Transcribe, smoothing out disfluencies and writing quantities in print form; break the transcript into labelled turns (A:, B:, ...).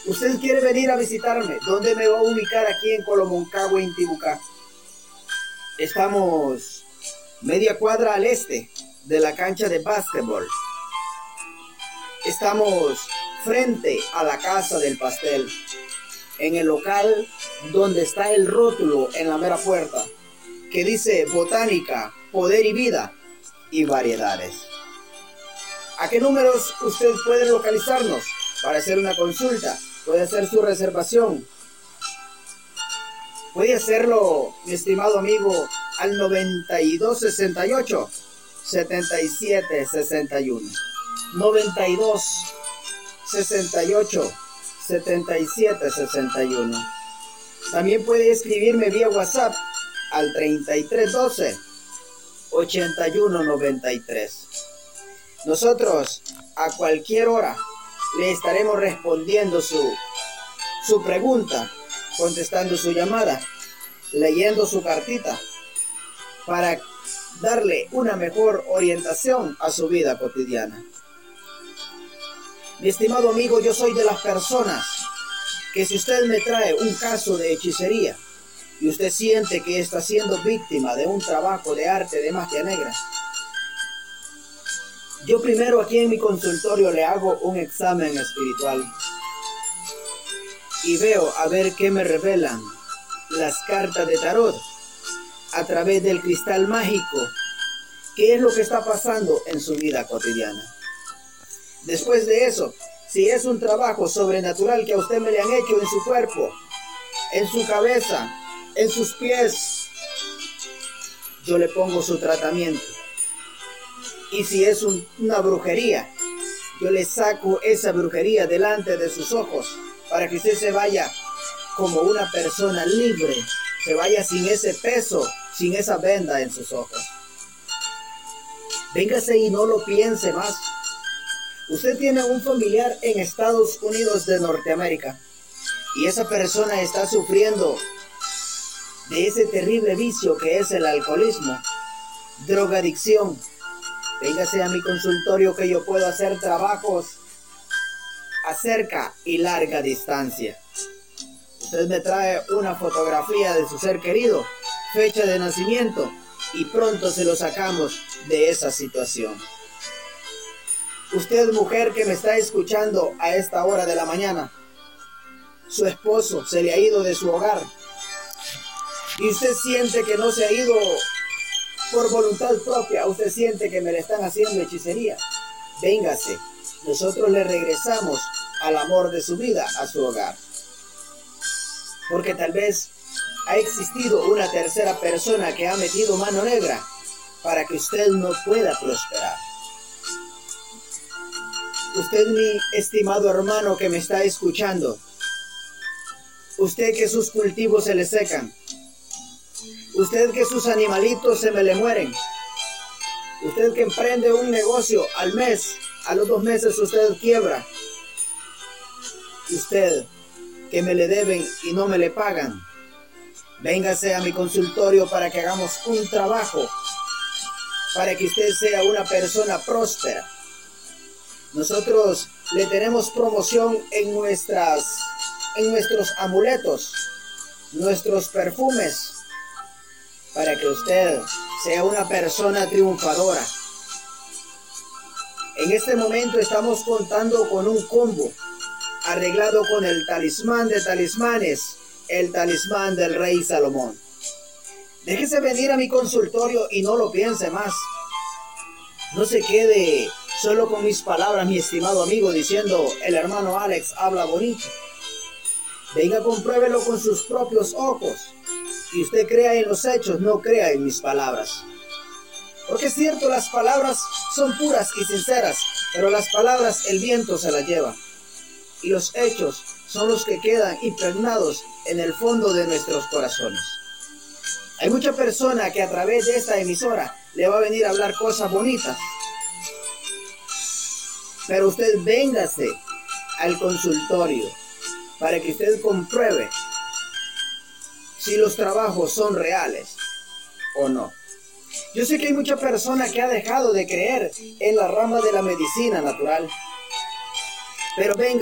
A: Usted quiere venir a visitarme. ¿Dónde me va a ubicar? Aquí en Colomoncagua, Intibucá. Estamos media cuadra al este de la cancha de básquetbol. Estamos frente a la Casa del Pastel, en el local donde está el rótulo en la mera puerta, que dice Botánica, Poder y Vida y Variedades. ¿A qué números usted puede localizarnos para hacer una consulta? Puede hacer su reservación. Puede hacerlo, mi estimado amigo, al 9268 7761. 9268 7761. También puede escribirme vía WhatsApp al 3312 8193. Nosotros a cualquier hora le estaremos respondiendo su pregunta, contestando su llamada, leyendo su cartita, para darle una mejor orientación a su vida cotidiana. Mi estimado amigo, yo soy de las personas que si usted me trae un caso de hechicería y usted siente que está siendo víctima de un trabajo de arte de magia negra, yo primero aquí en mi consultorio le hago un examen espiritual y veo a ver qué me revelan las cartas de tarot a través del cristal mágico, qué es lo que está pasando en su vida cotidiana. Después de eso, si es un trabajo sobrenatural que a usted me le han hecho en su cuerpo, en su cabeza, en sus pies, yo le pongo su tratamiento. Y si es una brujería, yo le saco esa brujería delante de sus ojos para que usted se vaya como una persona libre, se vaya sin ese peso, sin esa venda en sus ojos. Véngase y no lo piense más. Usted tiene un familiar en Estados Unidos de Norteamérica y esa persona está sufriendo de ese terrible vicio que es el alcoholismo, drogadicción. Véngase a mi consultorio que yo puedo hacer trabajos a cerca y larga distancia. Usted me trae una fotografía de su ser querido, fecha de nacimiento y pronto se lo sacamos de esa situación. Usted, mujer que me está escuchando a esta hora de la mañana, su esposo se le ha ido de su hogar y usted siente que no se ha ido por voluntad propia, usted siente que me le están haciendo hechicería, véngase, nosotros le regresamos al amor de su vida, a su hogar. Porque tal vez ha existido una tercera persona que ha metido mano negra para que usted no pueda prosperar. Usted, mi estimado hermano que me está escuchando, usted que sus cultivos se le secan, usted que sus animalitos se me le mueren, usted que emprende un negocio al mes, a los 2 meses usted quiebra, usted que me le deben y no me le pagan, véngase a mi consultorio para que hagamos un trabajo, para que usted sea una persona próspera. Nosotros le tenemos promoción en nuestros amuletos, nuestros perfumes, para que usted sea una persona triunfadora. En este momento estamos contando con un combo arreglado con el talismán de talismanes, el talismán del rey Salomón. Déjese venir a mi consultorio y no lo piense más. No se quede solo con mis palabras, mi estimado amigo, diciendo el hermano Alex habla bonito. Venga, compruébelo con sus propios ojos. Y usted crea en los hechos, no crea en mis palabras. Porque es cierto, las palabras son puras y sinceras, pero las palabras el viento se las lleva. Y los hechos son los que quedan impregnados en el fondo de nuestros corazones. Hay mucha persona que a través de esta emisora le va a venir a hablar cosas bonitas. Pero usted véngase al consultorio para que usted compruebe si los trabajos son reales o no. Yo sé que hay mucha persona que ha dejado de creer en la rama de la medicina natural. Pero venga.